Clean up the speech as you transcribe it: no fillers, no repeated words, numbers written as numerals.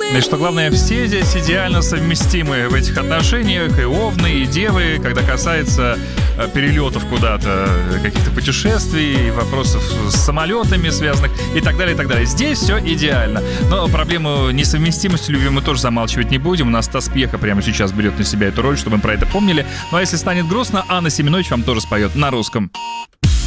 И что главное, все здесь идеально совместимы в этих отношениях, и овны, и девы, когда касается перелетов куда-то, каких-то путешествий, вопросов с самолетами связанных и так далее, и так далее. Здесь все идеально. Но проблему несовместимости любви мы тоже замалчивать не будем. У нас Стас Пьеха прямо сейчас берет на себя эту роль, чтобы мы про это помнили. Ну а если станет грустно, Анна Семенович вам тоже споет на русском.